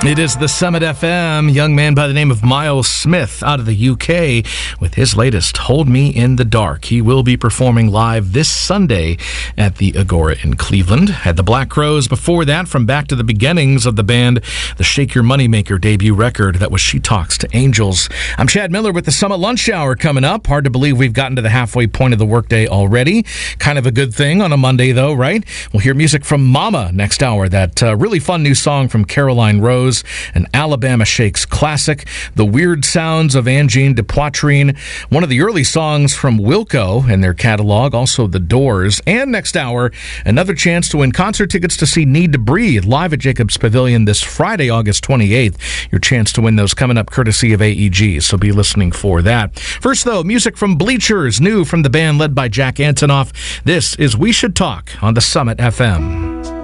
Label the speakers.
Speaker 1: It is the Summit FM, young man by the name of Miles Smith out of the UK with his latest, Hold Me in the Dark. He will be performing live this Sunday at the Agora in Cleveland. Had the Black Crowes before that, from back to the beginnings of the band, the Shake Your Moneymaker debut record. That was She Talks to Angels. I'm Chad Miller with the Summit Lunch Hour coming up. Hard to believe we've gotten to the halfway point of the workday already. Kind of a good thing on a Monday, though, right? We'll hear music from Mama next hour, that really fun new song from Caroline Rose, an Alabama Shakes classic, The Weird Sounds of Angine de Poitrine, one of the early songs from Wilco in their catalog, also The Doors. And next hour, another chance to win concert tickets to see Need to Breathe live at Jacobs Pavilion this Friday, August 28th. Your chance to win those coming up courtesy of AEG, so be listening for that. First, though, music from Bleachers, new from the band led by Jack Antonoff. This is We Should Talk on the Summit FM.